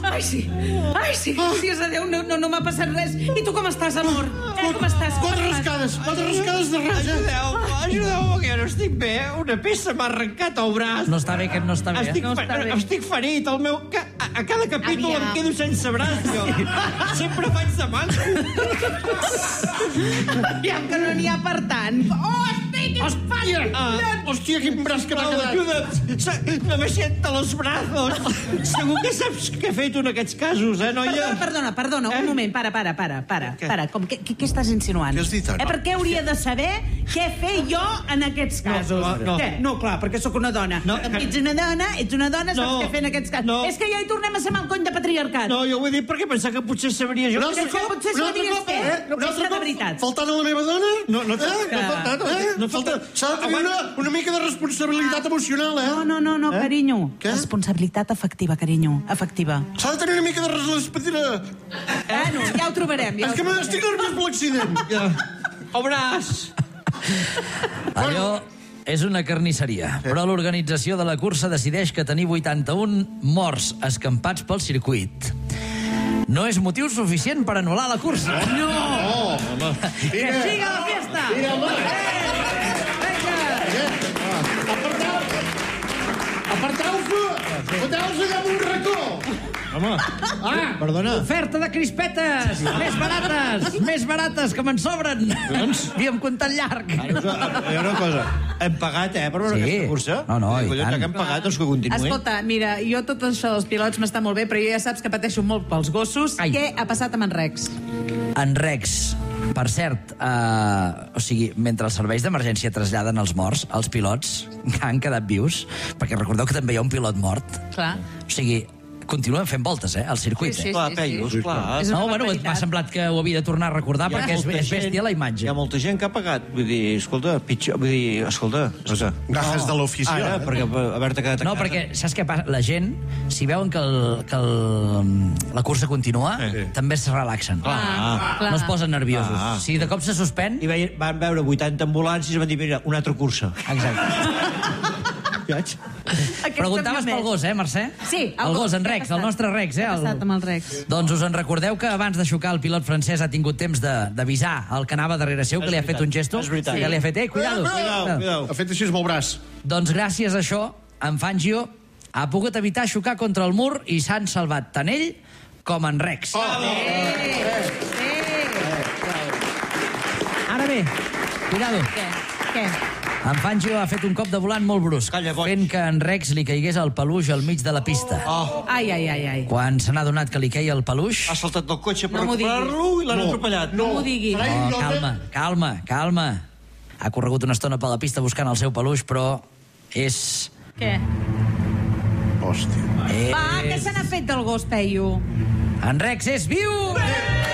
Ai, sí. Gràcies a Déu, no m'ha passat res. I tu com estàs, amor? Com estàs? Quatre rascades de ras. Ajudeu-me, que jo no estic bé. Una peça m'ha arrencat el braç. No està bé, que no està bé. Estic ferit. A cada capítol em quedo sense braç, jo. Sempre faig de manco. Aviam, que no n'hi ha per tant. Hòstia, quin braç que m'ha quedat. No me siento los brazos. Segur que saps què he fet en aquests casos, noia? Perdona, un moment, para. Què estàs insinuant? Què has dit ara? Per què hauria de saber què fer jo en aquests casos? No. Què? No, clar, perquè sóc una dona. Ets una dona, saps què fer en aquests casos? No. És que ja hi tornem a ser mal cony de patriarcat. No, jo ho he dit perquè pensava que potser sabria jo. Potser sabries què? És de veritat. Faltant a la meva dona? No ha faltat. No falta. S'ha de tenir una mica de responsabilitat emocional, No, carinyo. Responsabilitat afectiva, carinyo. Afectiva. S'ha de tenir una mica de responsabilitat. Bueno, ja ho trobarem. És que m'estic nerviós per l'accident. El braç. Allò és una carnisseria, però l'organització de la cursa decideix que tenir 81 morts escampats pel circuit no és motiu suficient per anul·lar la cursa. No! Que siga la fiesta! Aparteu-vos! Foteu-vos allà amb un racó! Home, perdona. Oferta de crispetes! Més barates, que me'n sobren! Havíem comptat llarg. Hi ha una cosa. Hem pagat, per veure aquesta cursa? No, i tant. Que hem pagat, doncs que continuï. Escolta, mira, jo tot això dels pilots m'està molt bé, però jo ja saps que pateixo molt pels gossos. Ai. Què ha passat amb en Rex? En Rex, per cert, mentre els serveis d'emergència traslladen els morts, els pilots que han quedat vius, perquè recordeu que també hi ha un pilot mort. Clar. Continuen fent voltes, al circuit. Sí. Clar, Peios, clar. És una No, m'ha semblat que ho havia de tornar a recordar perquè és bèstia la imatge. Hi ha molta gent que ha pagat. Vull dir, escolta, Gajes de l'ofici. Ara, perquè haver-te quedat a casa. No, perquè saps què passa? La gent, si veuen que la cursa continua, també es relaxen. Clar. No es posen nerviosos. Si de cop se suspèn... I van veure 80 ambulàncies i van dir, mira, una altra cursa. Exacte. Preguntaves pel gos, Mercè? Sí, el gos, en Rex, el nostre Rex. Què ha passat amb el Rex? Doncs us en recordeu que abans de xocar el pilot francès ha tingut temps d'avisar el que anava darrere seu, que li ha fet un gesto? És veritat. Que li ha fet, cuidado. Ha fet així amb el braç. Doncs gràcies a això, en Fangio ha pogut evitar xocar contra el mur i s'han salvat tant ell com en Rex. Ara bé, cuidado. Què? En Fangio ha fet un cop de volant molt brusc, fent que en Rex li caigués el peluix al mig de la pista. Ai. Quan se n'ha adonat que li queia el peluix... Ha saltat del cotxe per No m'ho recuperar-lo i l'han atropellat. No m'ho digui. Calma. Ha corregut una estona per la pista buscant el seu peluix, però és... Què? Hòstia. Va, què se n'ha fet del gos, Peyu? En Rex és viu!